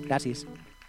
Gràcies.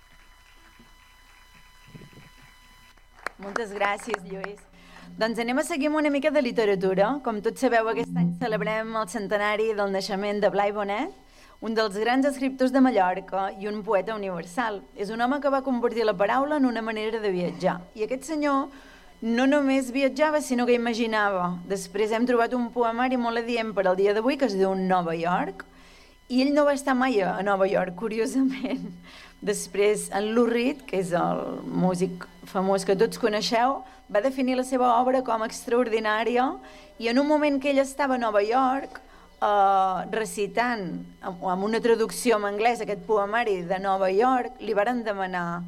Moltes gràcies, Lluís. Doncs anem a seguir amb una mica de literatura. Com tots sabeu, aquest any celebrem el centenari del naixement de Blai Bonet, un dels grans escriptors de Mallorca i un poeta universal. És un home que va convertir la paraula en una manera de viatjar. I aquest senyor no només viatjava, sinó que imaginava. Després hem trobat un poemari molt adient per al dia d'avui que es diu Nova York, i ell no va estar mai a Nova York, curiosament. Després, en Lou Reed, que és el músic famós que tots coneixeu, va definir la seva obra com extraordinària, i en un moment que ell estava a Nova York, recitant amb una traducció en anglès aquest poemari de Nova York, li varen demanar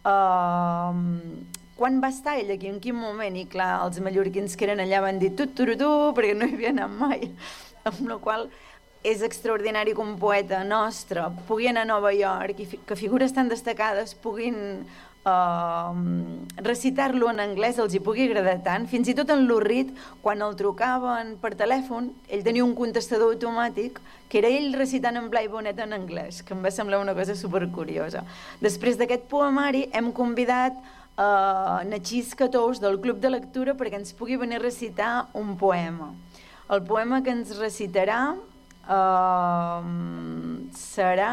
quan va estar ell aquí, en quin moment, i clar, els mallorquins que eren allà van dir tu, perquè no hi havia anat mai, amb la qual és extraordinari que un poeta nostre pugui anar a Nova York i que figures tan destacades puguin recitar-lo en anglès, els hi pugui agradar tant. Fins i tot en Lou Reed, quan el trucaven per telèfon, ell tenia un contestador automàtic que era ell recitant en Blai Bonet en anglès, que em va semblar una cosa supercuriosa. Després d'aquest poemari hem convidat Nachís Catous del Club de Lectura perquè ens pugui venir a recitar un poema. El poema que ens recitarà serà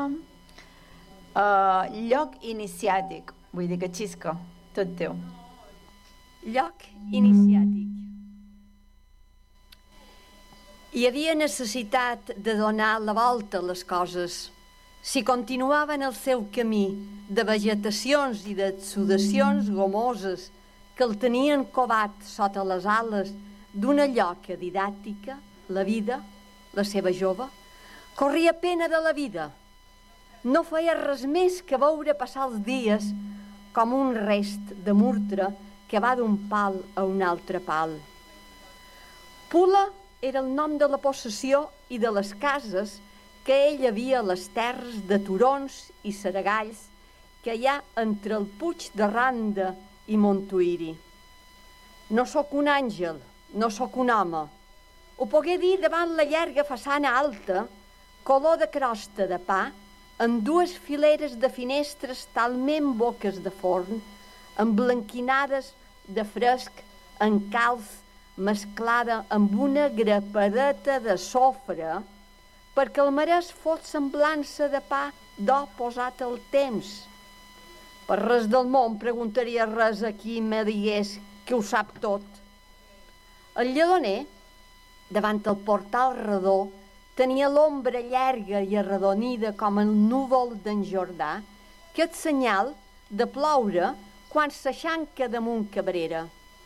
Lloc iniciàtic. Vull dir que xisca, tot teu. Lloc iniciàtic. Hi havia necessitat de donar la volta a les coses. Si continuaven el seu camí de vegetacions i d'exsudacions gomoses que el tenien covat sota les ales d'una lloca didàctica, la vida, la seva jove, corria pena de la vida. No feia res més que veure passar els dies com un rest de murtre que va d'un pal a un altre pal. Pula era el nom de la possessió i de les cases que ell havia a les terres de turons i seregalls que hi ha entre el Puig de Randa i Montuïri. No sóc un àngel, no sóc un home. Ho pogué dir davant la llarga façana alta, color de crosta de pa, amb dues fileres de finestres talment boques de forn, emblanquinades de fresc en calç mesclada amb una grapadeta de sofre, perquè el marès fos semblança de pa d'or posat al temps. Per res del món preguntaria res a qui me digués que ho sap tot. El lledoner, davant el portal redó, tenia l'ombra llarga i arredonida com el núvol d'en Jordà, que és senyal de ploure quan s'aixanca damunt Cabrera.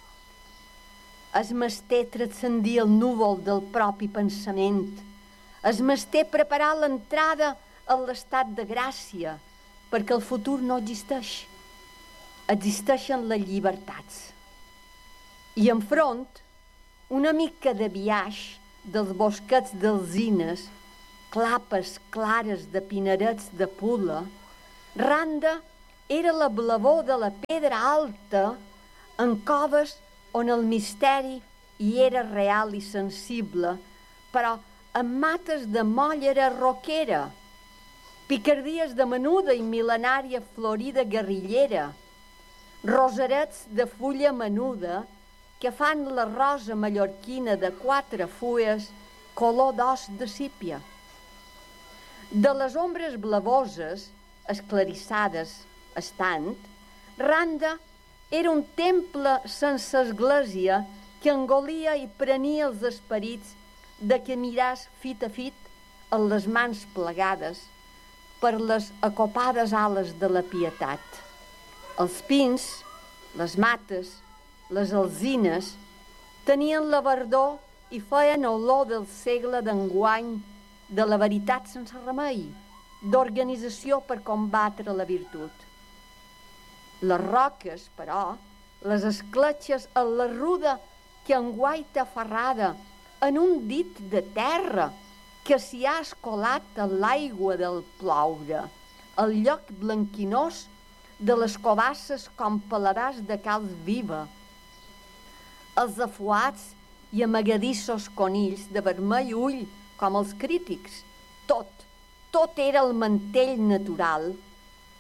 Es mesté transcendir el núvol del propi pensament, es mesté preparar l'entrada a l'estat de gràcia, perquè el futur no existeix. Existeixen les llibertats. I enfront, una mica de biaix dels bosquets d'alzines, clapes clares de pinerets de Pula, Randa era la blavor de la pedra alta en coves on el misteri hi era real i sensible, però amb mates de mollera roquera, picardies de menuda i mil·lenària florida guerrillera, rosarets de fulla menuda que fan la rosa mallorquina de 4 fulles color d'os de sípia. De les ombres blavoses, esclarissades estant, Randa era un temple sense església que engolia i prenia els esperits de que miràs fit a fit amb les mans plegades per les acopades ales de la pietat. Els pins, les mates, les alzines tenien la verdor i feien olor del segle d'enguany, de la veritat sense remei, d'organització per combatre la virtut. Les roques, però, les escletxes a la ruda que enguaita ferrada en un dit de terra que s'hi ha escolat a l'aigua del ploure, el lloc blanquinós de les covasses com peladars de calç viva, els afuats i amagadissos conills de vermell ull com els crítics. Tot era el mantell natural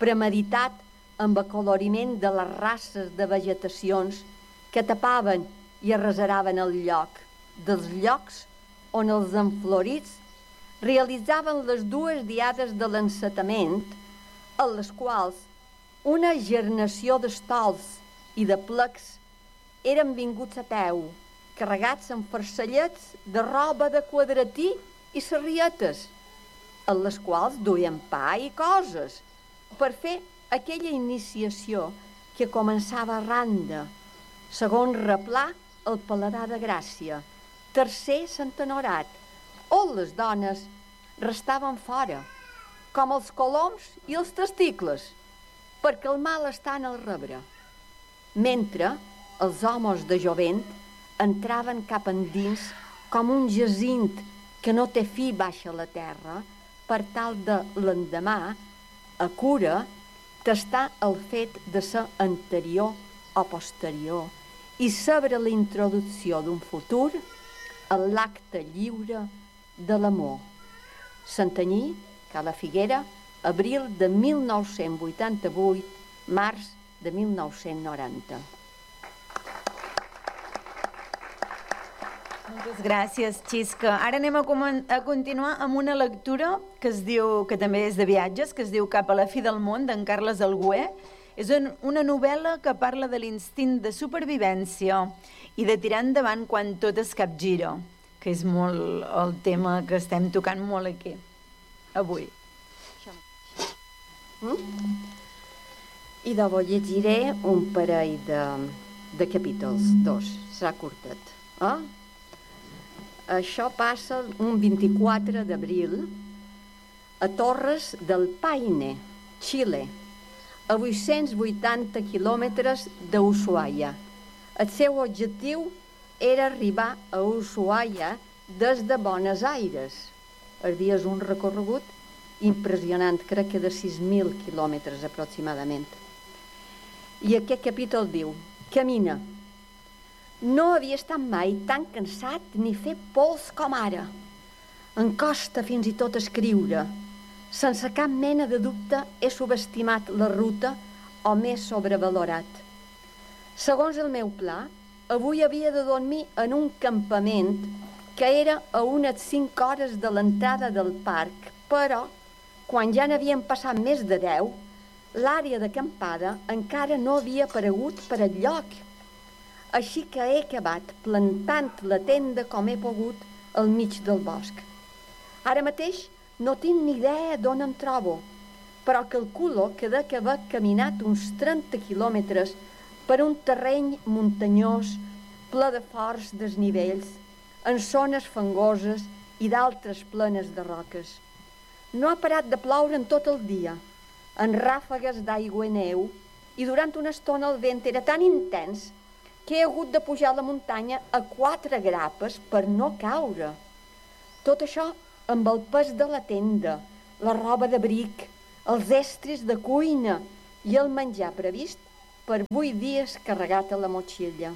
premeditat amb acoloriment de les races de vegetacions que tapaven i arrasaraven el lloc, dels llocs on els enflorits realitzaven les dues diades de l'encetament, en les quals una gernació d'estols i de plecs eren vinguts a peu, carregats amb farcellets de roba de quadratí i sarrietes, en les quals duien pa i coses, per fer aquella iniciació que començava a randa, segon replà el paladar de Gràcia, tercer Sant Honorat, on les dones restaven fora, com els coloms i els testicles, perquè el mal està en el rebre, mentre els homes de jovent entraven cap endins com un jacint que no té fi baixa la terra, per tal de l'endemà, a cura, tastar el fet de ser anterior o posterior i saber la introducció d'un futur en l'acte lliure de l'amor. Santanyí, Cala Figuera, abril de 1988, març de 1990. Moltes gràcies, Xisca. Ara anem a continuar amb una lectura que es diu, que també és de viatges, que es diu Cap a la fi del món, d'en Carles Alguer. És una novel·la que parla de l'instint de supervivència i de tirar endavant quan tot es capgira, que és molt el tema que estem tocant molt aquí, avui. I llavors llegiré un parell de capítols, dos, serà curtet. Això passa un 24 d'abril a Torres del Paine, Xile, a 880 quilòmetres d'Ushuaia. El seu objectiu era arribar a Ushuaia des de Buenos Aires. Havia un recorregut impressionant, crec que de 6.000 quilòmetres aproximadament. I aquest capítol diu: camina. No havia estat mai tan cansat ni fer pols com ara. Em costa fins i tot escriure. Sense cap mena de dubte he subestimat la ruta o m'he sobrevalorat. Segons el meu pla, avui havia de dormir en un campament que era a unes 5 hores de l'entrada del parc, però, quan ja n'havien passat més de 10, l'àrea d'acampada encara no havia aparegut per al lloc. Així que he acabat plantant la tenda com he pogut al mig del bosc. Ara mateix no tinc ni idea d'on em trobo, però calculo que de que haver caminat uns 30 quilòmetres per un terreny muntanyós ple de forts desnivells, en zones fangoses i d'altres plenes de roques. No ha parat de ploure en tot el dia, en ràfegues d'aigua i neu, i durant una estona el vent era tan intens que he hagut de pujar a la muntanya a 4 grapes per no caure. Tot això amb el pes de la tenda, la roba d'abric, els estris de cuina i el menjar previst per 8 dies carregat a la motxilla.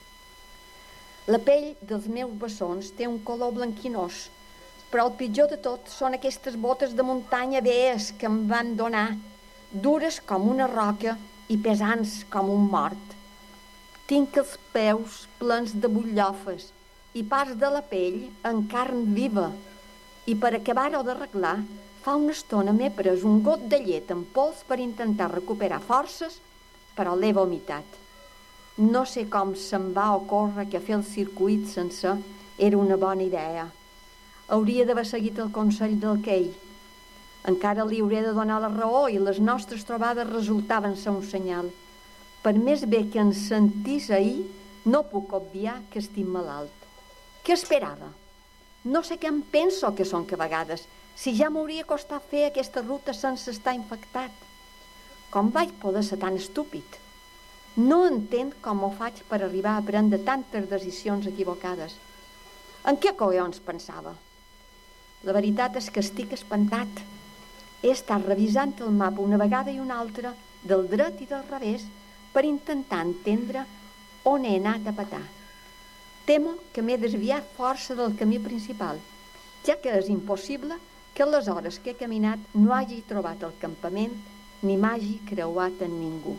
La pell dels meus bessons té un color blanquinós, però el pitjor de tot són aquestes botes de muntanya veies que em van donar, dures com una roca i pesants com un mort. Tinc els peus plens de butllofes i parts de la pell en carn viva. I per acabar-ho d'arreglar, fa una estona m'he pres un got de llet en pols per intentar recuperar forces, però l'he vomitat. No sé com se'm va ocórrer que fer el circuit sencer era una bona idea. Hauria d'haver seguit el consell del Kei. Encara li hauré de donar la raó i les nostres trobades resultaven ser un senyal. Per més bé que ens sentís ahir, no puc obviar que estic malalt. Què esperava? No sé què em penso que són que a vegades, si ja m'hauria costat fer aquesta ruta sense estar infectat. Com vaig poder ser tan estúpid? No entenc com ho faig per arribar a prendre tantes decisions equivocades. En què collons pensava? La veritat és que estic espantat. He estat revisant el mapa una vegada i una altra, del dret i del revés, per intentar entendre on he anat a petar. Temo que m'he desviat força del camí principal, ja que és impossible que a les hores que he caminat no hagi trobat el campament ni m'hagi creuat en ningú.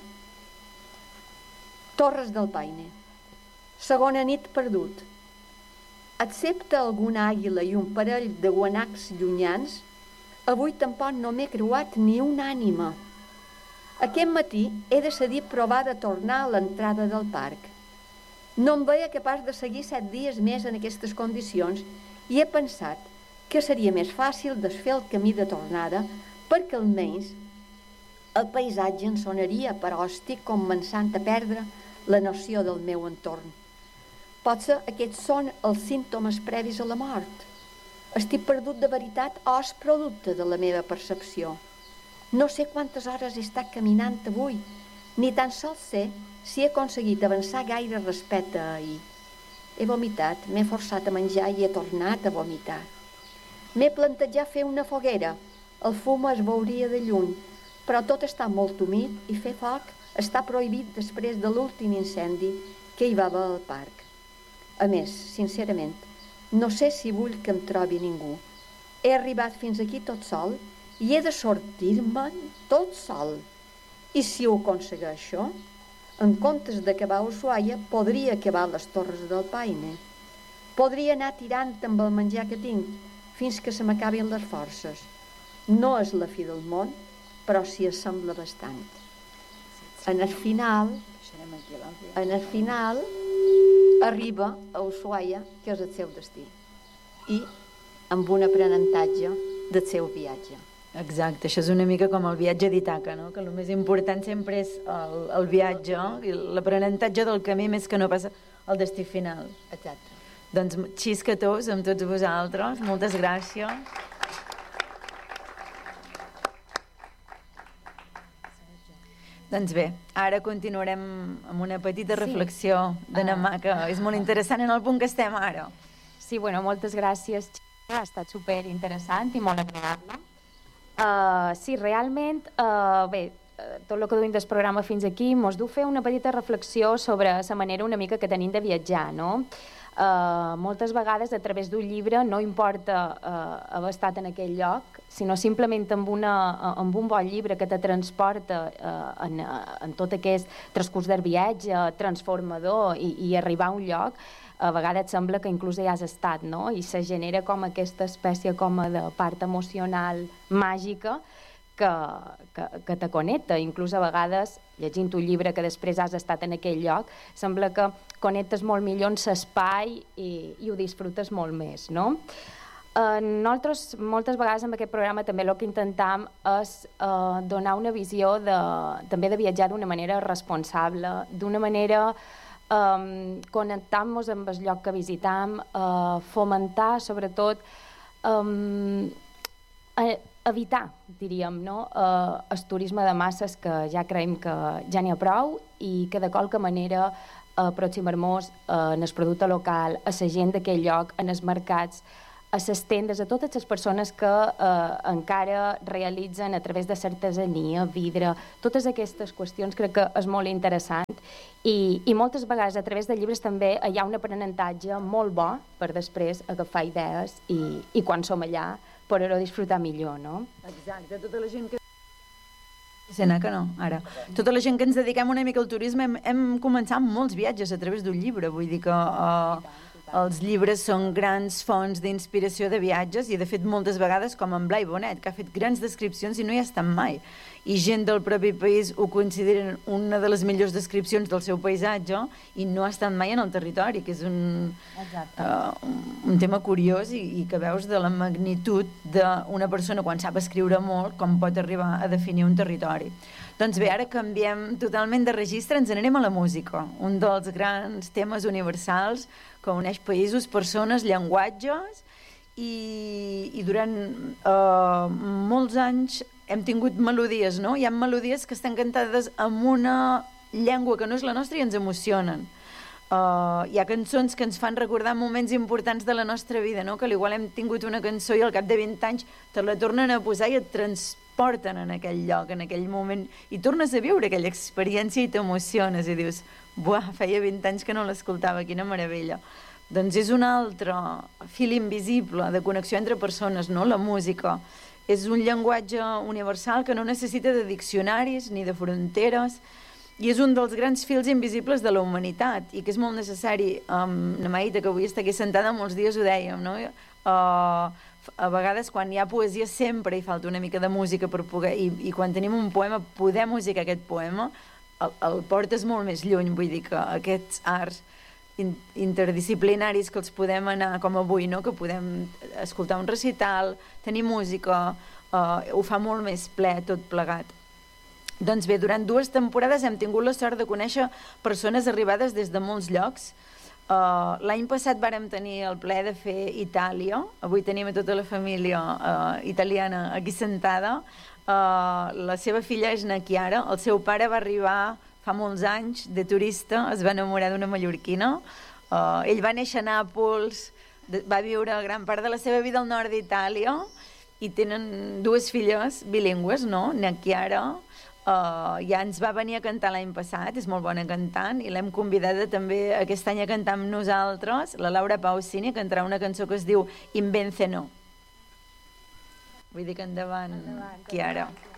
Torres del Paine. Segona nit perdut. Excepte alguna àguila i un parell de guanacs llunyans, avui tampoc no m'he creuat ni una ànima. Aquest matí he decidit provar de tornar a l'entrada del parc. No em veia capaç de seguir 7 dies més en aquestes condicions i he pensat que seria més fàcil desfer el camí de tornada perquè almenys el paisatge em sonaria, però estic començant a perdre la noció del meu entorn. Potser aquests són els símptomes previs a la mort. Estic perdut de veritat o és producte de la meva percepció? No sé quantes hores he estat caminant avui, ni tan sols sé si he aconseguit avançar gaire respecte a ahir. He vomitat, m'he forçat a menjar i he tornat a vomitar. M'he plantejat fer una foguera. El fum es veuria de lluny, però tot està molt humit i fer foc està prohibit després de l'últim incendi que hi va haver al parc. A més, sincerament, no sé si vull que em trobi ningú. He arribat fins aquí tot sol i he de sortir-me'n tot sol. I si ho aconsegueixo, en comptes d'acabar a Ushuaia, podria acabar a les Torres del Paine. Podria anar tirant amb el menjar que tinc fins que se m'acabin les forces. No és la fi del món, però s'hi assembla bastant. En el final, arriba a Ushuaia, que és el seu destí, i amb un aprenentatge del seu viatge. Exacte, això és una mica com el viatge d'Ítaca, no? Que el més important sempre és el viatge i l'aprenentatge del camí més que no passa al destí final. Exacte. Doncs xisca a tots, amb tots vosaltres, moltes gràcies. Doncs bé, ara continuarem amb una petita reflexió de Namà, que és molt interessant en el punt que estem ara. Sí, bueno, moltes gràcies, Xisca, ha estat superinteressant i molt agradable. Sí, realment, bé, tot el que duim del programa fins aquí mos du fer una petita reflexió sobre la manera una mica que tenim de viatjar, no? Moltes vegades a través d'un llibre no importa haver estat en aquell lloc, sinó simplement amb un bon llibre que te transporta en tot aquest transcurs del viatge transformador i arribar a un lloc, a vegades sembla que inclús ja has estat, no? I se genera com aquesta espècie com de part emocional màgica que te connecta. Inclús a vegades, llegint un llibre que després has estat en aquell lloc, sembla que connectes molt millor en l'espai i ho disfrutes molt més, no? Nosaltres, moltes vegades en aquest programa també el que intentem és donar una visió també de viatjar d'una manera responsable, d'una manera connectant-nos amb el lloc que visitam, fomentar sobretot evitar, diríem, no? El turisme de masses, que ja creiem que ja n'hi ha prou i que de qualque manera aproximar-nos en el producte local, a la gent d'aquell lloc, en els mercats, a les tendes, a totes les persones que encara realitzen a través de l'artesania, vidre, totes aquestes qüestions crec que és molt interessant i moltes vegades a través de llibres també hi ha un aprenentatge molt bo per després agafar idees i quan som allà poder-ho disfrutar millor, no? Exacte, tota la gent que... Tota la gent que ens dediquem una mica al turisme hem començat molts viatges a través d'un llibre, vull dir que els llibres són grans fonts d'inspiració de viatges i de fet moltes vegades com en Blai Bonet, que ha fet grans descripcions i no hi ha estat mai, i gent del propi país ho consideren una de les millors descripcions del seu paisatge i no ha estat mai en el territori, que és un tema curiós i que veus de la magnitud d'una persona quan sap escriure molt com pot arribar a definir un territori. Doncs bé, ara canviem totalment de registre, ens n'anem a la música, un dels grans temes universals que uneix països, persones, llenguatges i durant molts anys hem tingut melodies, no? Hi ha melodies que estan cantades en una llengua que no és la nostra i ens emocionen. Hi ha cançons que ens fan recordar moments importants de la nostra vida, no? Que igual hem tingut una cançó i al cap de 20 anys te la tornen a posar i et transporten en aquell lloc, en aquell moment, i tornes a viure aquella experiència i t'emociones i dius, buah, feia 20 anys que no l'escoltava, quina meravella. Doncs és un altre fil invisible de connexió entre persones, no? La música és un llenguatge universal que no necessita de diccionaris ni de fronteres, i és un dels grans fils invisibles de la humanitat i que és molt necessari. Na Maïta, que avui està aquí sentada, molts dies ho dèiem, no? A vegades quan hi ha poesia sempre hi falta una mica de música per poder, i quan tenim un poema, poder musicar aquest poema el portes molt més lluny. Vull dir que aquests arts interdisciplinaris que els podem anar, com avui, no? Que podem escoltar un recital, tenir música, ho fa molt més ple tot plegat. Doncs bé, durant 2 temporades hem tingut la sort de conèixer persones arribades des de molts llocs. L'any passat vàrem tenir el plaer de fer Itàlia. Avui tenim a tota la família italiana aquí sentada. La seva filla és na Chiara. El seu pare va arribar fa molts anys de turista, es va enamorar d'una mallorquina. Ell va néixer a Nàpols, va viure gran part de la seva vida al nord d'Itàlia i tenen 2 filles bilingües, no? Na Chiara ja ens va venir a cantar l'any passat, és molt bona cantant, i l'hem convidada també aquest any a cantar amb nosaltres. La Laura Pausini cantarà una cançó que es diu Invénceno. Vull dir que endavant, Chiara.